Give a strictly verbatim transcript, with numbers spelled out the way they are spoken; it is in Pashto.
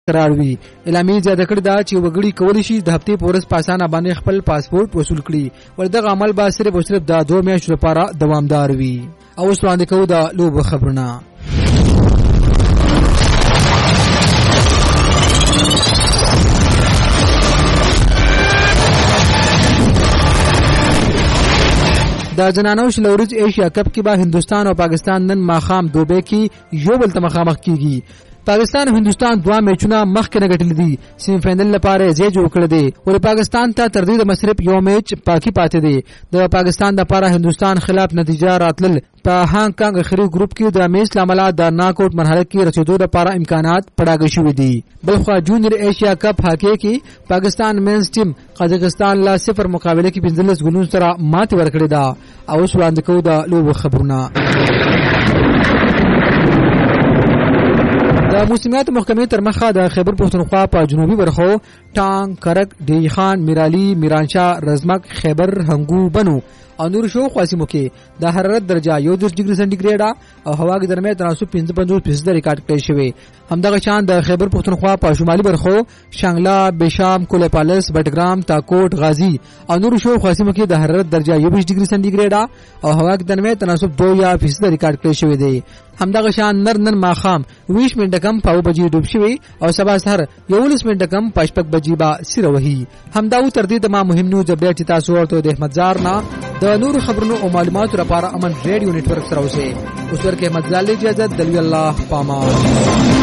قرار وي. اعلامیه زیاته کړې ده چې وګړي کولی شي د هفتې په ورځ په اسانه باندې خپل پاسپورت وصول کړي، ولدغه عمل به صرف او صرف د دوه میاشتو لپاره دوامدار وي. او اوس وړاندې کوو د لوبو خبرونه. د جنانو شلورج ایشیا کپ کې به هندستان او پاکستان نن ماخام دوبه کې یو بل ته مخامخ کیږي. پاکستان او هندستان دوه میچونه مخکې نه ګټلي دي، سیمی فائنل لپاره ځای جوړ کړی دی، ور پاکستان ته تر دې د مصرف یو میچ باقی پاتې دی. د پاکستان لپاره هندستان خلاف نتیجه راتلل په هانګ کانګ اخري ګروپ کې د میچ لامل د ناک آوټ مرحله کې رسیدو لپاره امکانات پړاګ شوي دي. بلخوا جونیئر ایشیا کپ هاکی کې پاکستان مینز ټیم قزاقستان لا صفر مقابله کې پنځلس ګولونو سره ماتې ورکړې ده. او اوس وړاندې کوو د لوبو خبرونه. د موسمیاتو محکمې تر مخه د خیبر پښتونخوا په جنوبي برخو ټانګ، کرک، ډیری خان، میرالي، میرانشاه، رزمک، خیبر، هنګو، بنو او نور شو خاصمو کې د حرارت درجه یو دېرش ډیګري سنټیګریډ او هوا کې درمه تناسب پنځه پنځوس فیصد ریکارډ کړی شوی. همدغه شان د خیبر پښتونخوا په شمالي برخو شانګلا، بشام، کولپالس، بټګرام، تاکوټ، غازی او نور شو خاصمو کې د حرارت درجه یو دېرش ډیګري سنټیګریډ او هوا کې درمه تناسب دوه فیصد ریکارډ کړی شوی دی. همدغه شان نر نن ماخام ویش منټه کم په بجې ډوب شوی او سبا سحر یولس منټه کم پښپک بجې با سره وهي. همدا و تر دې د ما مهم نیوز اپډیټ تاسو ورته د احمد زار نه د نور خبرونو او معلوماتو لپاره امن ریډیو نتورک سره اوسئ. اوس ورکه احمد زال اجازه دلوي الله پامان.